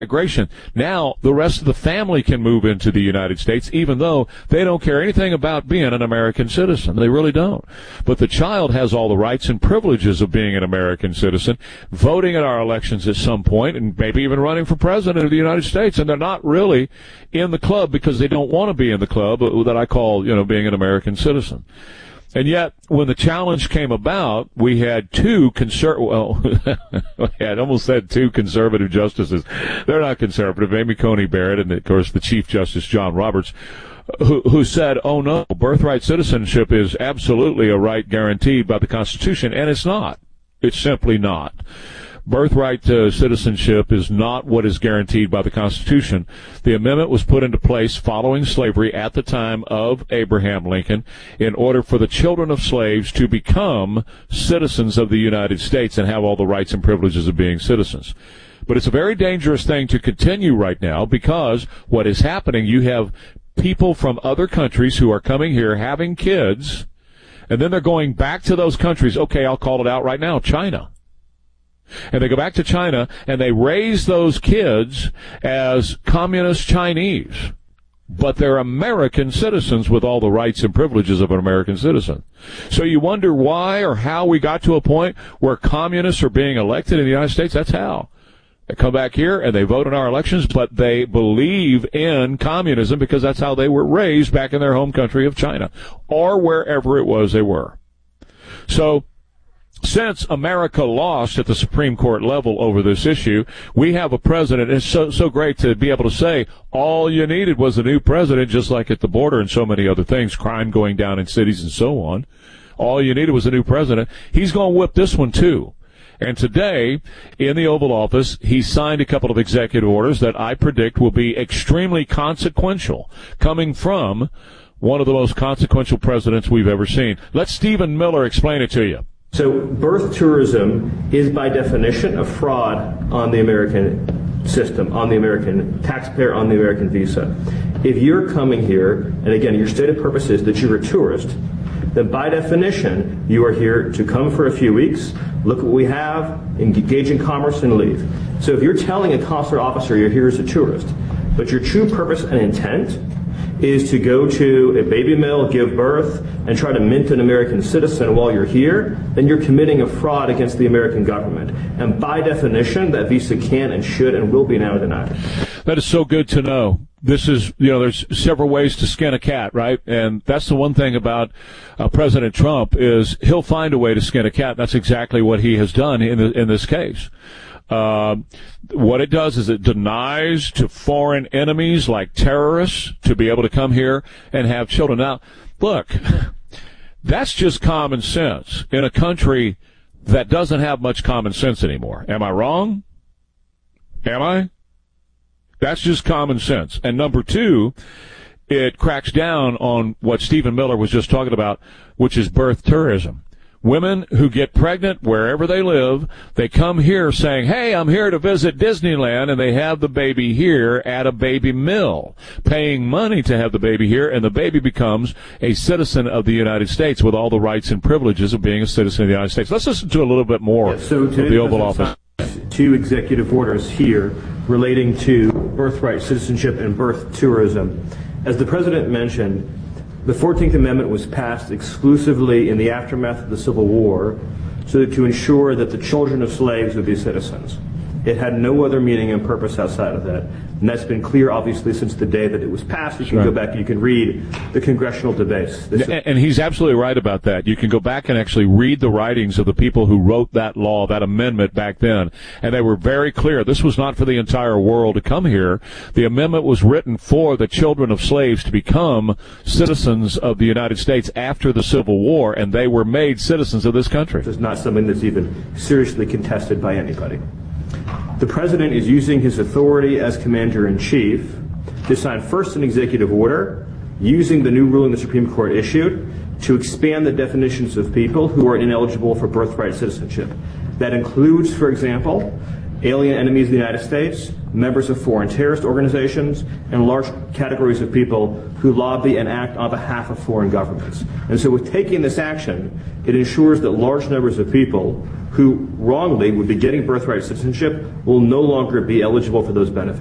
migration. Now, the rest of the family can move into the United States, even though they don't care anything about being an American citizen. They really don't. But the child has all the rights and privileges of being an American citizen, voting in our elections at some point, and maybe even running for president of the United States. And they're not really in the club because they don't want to be in the club that I call, being an American citizen. And yet, when the challenge came about, we had two I almost said two conservative justices. They're not conservative. Amy Coney Barrett and, of course, the Chief Justice John Roberts, who said, oh, no, birthright citizenship is absolutely a right guaranteed by the Constitution, and it's not. It's simply not. Birthright citizenship is not what is guaranteed by the Constitution. The amendment was put into place following slavery at the time of Abraham Lincoln in order for the children of slaves to become citizens of the United States and have all the rights and privileges of being citizens. But it's a very dangerous thing to continue right now because what is happening, you have people from other countries who are coming here having kids, and then they're going back to those countries. Okay, I'll call it out right now, China. And they go back to China, and they raise those kids as communist Chinese. But they're American citizens with all the rights and privileges of an American citizen. So you wonder why or how we got to a point where communists are being elected in the United States? That's how. They come back here, and they vote in our elections, but they believe in communism because that's how they were raised back in their home country of China, or wherever it was they were. So, since America lost at the Supreme Court level over this issue, we have a president. It's so great to be able to say all you needed was a new president, just like at the border and so many other things, crime going down in cities and so on. All you needed was a new president. He's going to whip this one, too. And today, in the Oval Office, he signed a couple of executive orders that I predict will be extremely consequential, coming from one of the most consequential presidents we've ever seen. Let Stephen Miller explain it to you. So birth tourism is by definition a fraud on the American system, on the American taxpayer, on the American visa. If you're coming here, and again, your stated purpose is that you're a tourist, then by definition, you are here to come for a few weeks, look what we have, engage in commerce, and leave. So if you're telling a consular officer you're here as a tourist, but your true purpose and intent is to go to a baby mill, give birth, and try to mint an American citizen while you're here, then you're committing a fraud against the American government. And by definition, that visa can and should and will be now denied. That is so good to know. This is, there's several ways to skin a cat, right? And that's the one thing about President Trump is he'll find a way to skin a cat. That's exactly what he has done in this case. What it does is it denies to foreign enemies like terrorists to be able to come here and have children. Now, look, that's just common sense in a country that doesn't have much common sense anymore. Am I wrong? Am I? That's just common sense. And number two, it cracks down on what Stephen Miller was just talking about, which is birth tourism. Women who get pregnant wherever they live, they come here saying, hey, I'm here to visit Disneyland, and they have the baby here at a baby mill, paying money to have the baby here, and the baby becomes a citizen of the United States with all the rights and privileges of being a citizen of the United States. Let's listen to a little bit more of the Oval Office. Two executive orders here relating to birthright citizenship and birth tourism. As the President mentioned, the 14th Amendment was passed exclusively in the aftermath of the Civil War so that to ensure that the children of slaves would be citizens. It had no other meaning and purpose outside of that. And that's been clear, obviously, since the day that it was passed. You can go back and you can read the congressional debates. And he's absolutely right about that. You can go back and actually read the writings of the people who wrote that law, that amendment back then. And they were very clear. This was not for the entire world to come here. The amendment was written for the children of slaves to become citizens of the United States after the Civil War, and they were made citizens of this country. It's not something that's even seriously contested by anybody. The President is using his authority as Commander-in-Chief to sign first an executive order using the new ruling the Supreme Court issued to expand the definitions of people who are ineligible for birthright citizenship. That includes, for example, alien enemies of the United States, members of foreign terrorist organizations, and large categories of people who lobby and act on behalf of foreign governments. And so with taking this action, it ensures that large numbers of people who wrongly would be getting birthright citizenship will no longer be eligible for those benefits.